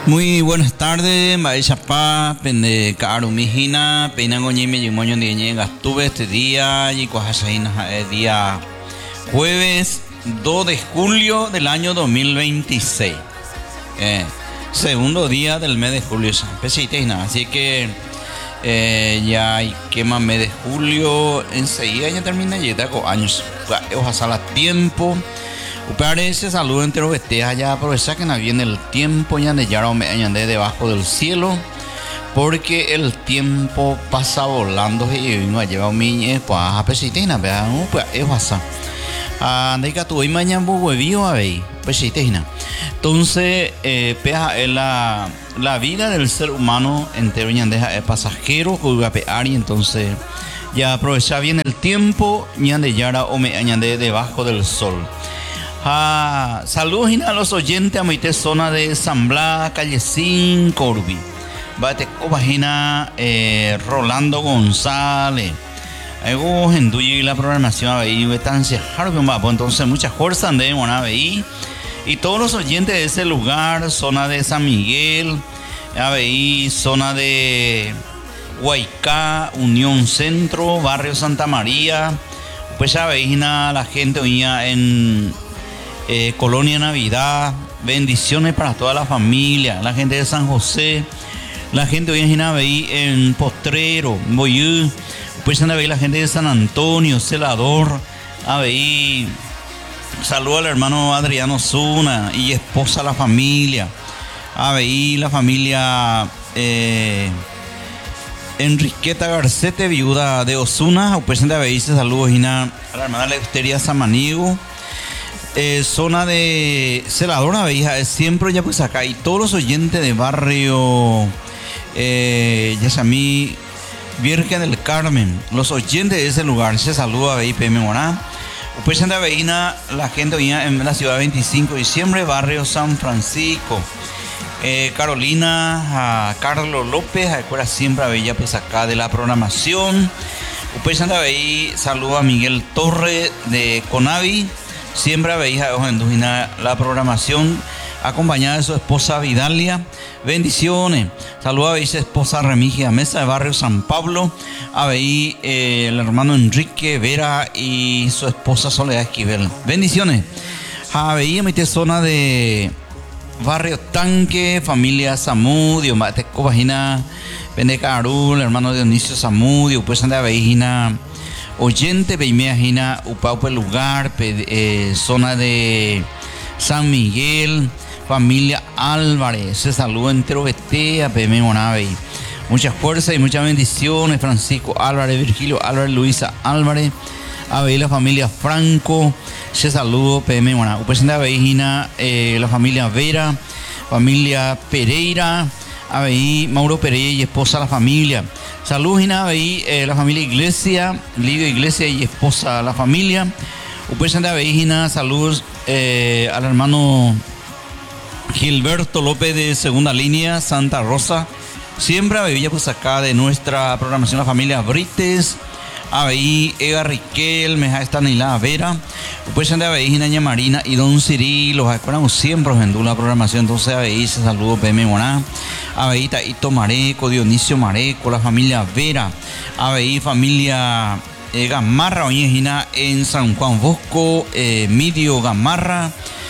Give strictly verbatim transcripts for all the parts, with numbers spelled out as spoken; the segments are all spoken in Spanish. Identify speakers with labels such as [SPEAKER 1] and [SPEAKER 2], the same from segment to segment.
[SPEAKER 1] Muy buenas tardes, Maishapa, Pende Karu Mijina, Peinangoñime y Moño de Ñega. Estuve este día y Cuajasaina, día jueves dos de julio del año dos mil veintiséis. Eh, segundo día del mes de julio, así que eh, ya hay quema mes de julio, enseguida ya termina y ya con años. Ojalá tiempo. Parece salud entero vesteja ya aprovecha que no viene el tiempo ya de ya me añade debajo del cielo porque el tiempo pasa volando y no ha llevado mi pues a pesitina vean pues es pasa ande que tu mañana huevío a ver pesitina entonces eh, pea la la vida del ser humano entero ya deja es pasajero juega pear y entonces ya aprovecha bien el tiempo ya de ya o me añade debajo del sol. Ah, saludos a los oyentes a mi zona de San Blas, calle cinco, Urbi. Bate cobajina eh, Rolando González. Algo en y la programación a ver, entonces muchas fuerzas de a ver. Y todos los oyentes de ese lugar, zona de San Miguel, a ver, zona de Huaycá, Unión Centro, barrio Santa María. Pues ya veis la gente oía en Eh, Colonia Navidad, bendiciones para toda la familia, la gente de San José, la gente hoy en Navidad en Postrero, Boyú, pues en Navidad la gente de San Antonio, Celador, a ver, saludo al hermano Adriano Zuna y esposa la familia, a ver, la familia eh, Enriqueta Garcete, viuda de Osuna, pues en Navidad se saludo a la hermana Leuteria Samaniego. Eh, zona de Celadora Veija, es siempre ya pues acá y todos los oyentes de barrio eh, Yasamí Virgen del Carmen, los oyentes de ese lugar se saluda a B I P M Morá. Pues en la veína la gente venía en la ciudad veinticinco de diciembre, barrio San Francisco. eh, Carolina a Carlos López, acuerda siempre a Bella pues acá de la programación. Pues en la veí saludo a Miguel Torre de Conavi. Siempre veis a Ojendujina la programación acompañada de su esposa Vidalia. Bendiciones. Saludos a veis esposa Remigia Mesa de barrio San Pablo. A veis eh, el hermano Enrique Vera y su esposa Soledad Esquivel. Bendiciones. A veis en mi zona de barrio Tanque, familia Samudio, Mateco Vagina, Pendecarul, el hermano Dionisio Samudio. Pues anda veijina. Oyente, Beimea Upaupe lugar, eh, zona de San Miguel, familia Álvarez, se saluda entero Betea, P M Monave. Muchas fuerzas y muchas bendiciones, Francisco Álvarez, Virgilio Álvarez, Luisa Álvarez, a ver la familia Franco, se saludo P M Monave. Presenta Beijina, eh, la familia Vera, familia Pereira, a ver Mauro Pereira y esposa la familia. Saludos a ver eh, la familia Iglesia, Lidio Iglesia y esposa la familia. Upesante Aveijina, saludos eh, al hermano Gilberto López de segunda línea, Santa Rosa. Siempre a Bebilla pues acá de nuestra programación la familia Brites. Ahí Ega Riquel, Meja Estanilá Vera. Upesante Aveijina, Ña Marina y Don Ciri. Los esperamos siempre en la programación. Entonces ahí se saludo P M Moná. Aveita Ito Mareco, Dionisio Mareco, la familia Vera. Aveí familia eh, Gamarra, Oñejina en San Juan Bosco, eh, Midio Gamarra.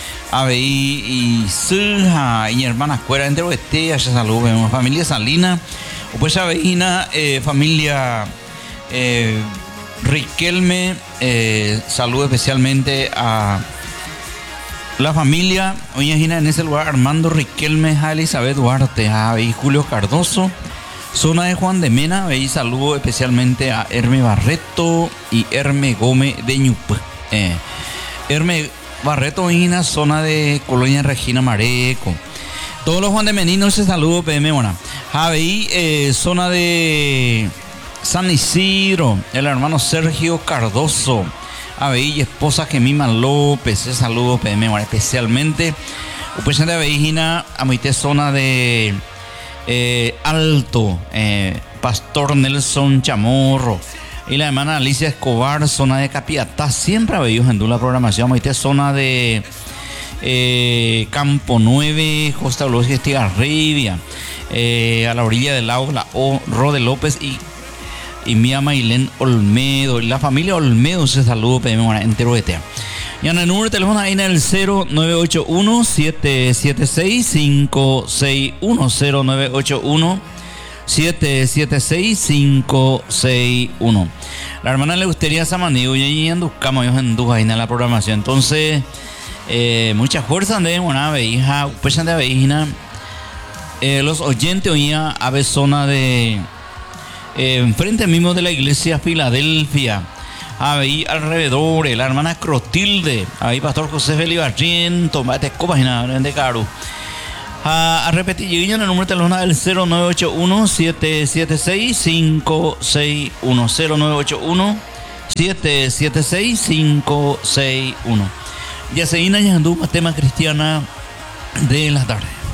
[SPEAKER 1] Aveí y Silja y hermanas Cuera entre Oeste, se saludo familia Salina. Pues Aveijina, eh, familia eh, Riquelme, eh, saludo especialmente a la familia, hoy en ese lugar, Armando Riquelme, a Elizabeth Duarte, a Julio Cardoso, zona de Juan de Mena, veis saludo especialmente a Herme Barreto y Herme Gómez de Ñupe. Eh, Herme Barreto en la zona de Colonia Regina Mareco. Todos los Juan de Meninos se saludo P M Mona. Javi, eh, zona de San Isidro, el hermano Sergio Cardoso. A Veí, esposa Gemima López, se saludo P M, especialmente presente a Veígina, a mi zona de eh, Alto, eh, Pastor Nelson Chamorro y la hermana Alicia Escobar, zona de Capiatá, siempre a Veíos en la programación, a mi zona de eh, Campo nueve, Costa Blanca, Estigarribia, eh, a la orilla del lago, la O, Rode López y, y Mía Mailén Olmedo. La familia Olmedo se saludo, pedimos entero de tea. Y en el número de teléfono ahí en el cero nueve ocho uno, siete siete seis, cinco seis uno, cero nueve ocho uno, siete siete seis, cinco seis uno. La hermana le gustaría Samanigo y en buscamos en Duja en la programación. Entonces, eh, mucha fuerza de una veija, pues de veijina. Eh, los oyentes oía a zona de eh, enfrente mismo de la iglesia Filadelfia. Ahí alrededor, la hermana Crotilde, ahí Pastor José Felibarrín, tomate copas y nada, de caro. A, a repetir, yo en el número de teléfono del cero nueve ocho uno, siete siete seis, cinco seis uno, cero nueve ocho uno, siete siete seis, cinco seis uno. Ya se ina ya anduvo tema cristiana de la tarde.